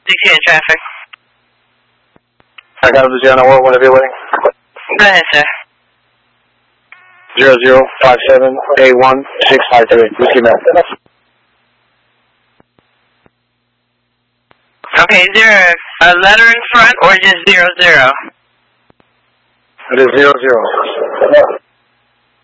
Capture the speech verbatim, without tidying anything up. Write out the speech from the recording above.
Dixie in traffic. I got Louisiana World, whenever you're waiting. Go ahead, sir. Zero zero five seven eight one six five three. Whiskey Mel. Okay, is there a letter in front or just zero zero? It is zero zero.